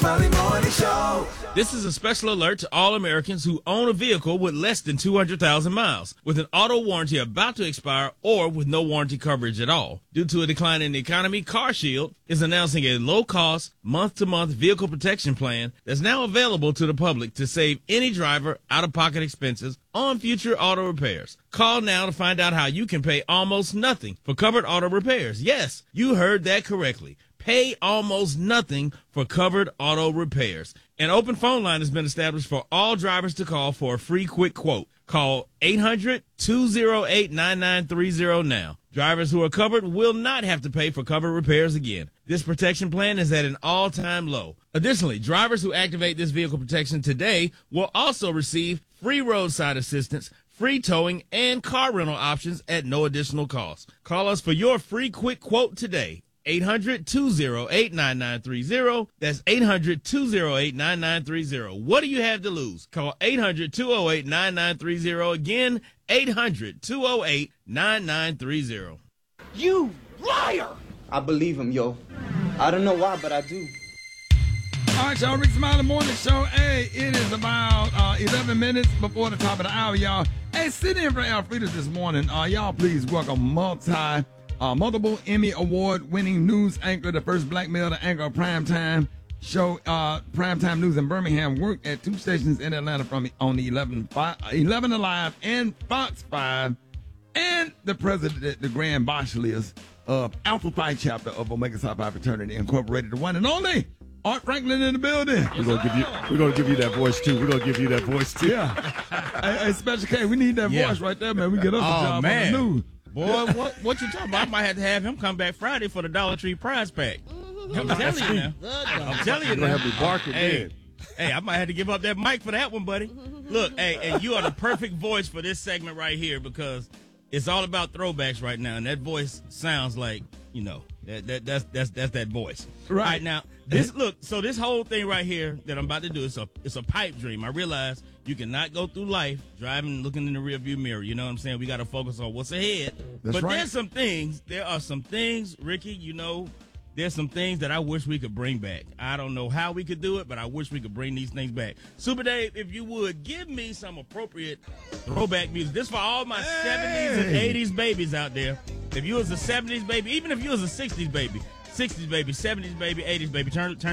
Smiley Morning Show. This is a special alert to all Americans who own a vehicle with less than 200,000 miles, with an auto warranty about to expire or with no warranty coverage at all. Due to a decline in the economy, CarShield is announcing a low-cost, month-to-month vehicle protection plan that's now available to the public to save any driver out-of-pocket expenses on future auto repairs. Call now to find out how you can pay almost nothing for covered auto repairs. Yes, you heard that correctly. Pay almost nothing for covered auto repairs. An open phone line has been established for all drivers to call for a free quick quote. Call 800-208-9930 now. Drivers who are covered will not have to pay for covered repairs again. This protection plan is at an all-time low. Additionally, drivers who activate this vehicle protection today will also receive free roadside assistance, free towing, and car rental options at no additional cost. Call us for your free quick quote today. 800-208-9930. That's 800-208-9930. What do you have to lose? Call 800-208-9930. Again, 800-208-9930. You liar! I believe him, yo. I don't know why, but I do. All right, y'all. Rick Smiley Morning Show. Hey, it is about 11 minutes before the top of the hour, y'all. Hey, sit in for Alfredo this morning. Y'all, please welcome multiple Emmy Award-winning news anchor, the first black male to anchor a primetime show, primetime news in Birmingham, worked at 2 stations in Atlanta on the 11 Alive and Fox 5, and the president, the Grand Bachelier of Alpha Phi chapter of Omega Psi Phi Fraternity Incorporated, the one and only Art Franklin in the building. We're gonna give you that voice too. Yeah. Hey, Special K, we need that voice right there, man. We get us a job on the news. Boy, what you talking about? I might have to have him come back Friday for the Dollar Tree prize pack. I'm telling you now. I'm telling you now. You're gonna have me barking, hey, I might have to give up that mic for that one, buddy. Look, hey, and you are the perfect voice for this segment right here because it's all about throwbacks right now, and that voice sounds like, that's that voice. Right now, this whole thing right here that I'm about to do it's a pipe dream. I realize you cannot go through life driving, looking in the rearview mirror. You know what I'm saying? We got to focus on what's ahead. There are some things, Ricky, there's some things that I wish we could bring back. I don't know how we could do it, but I wish we could bring these things back. Super Dave, if you would, give me some appropriate throwback music. This for all my 70s and 80s babies out there. If you was a 70s baby, even if you was a 60s baby, 70s baby, 80s baby, turn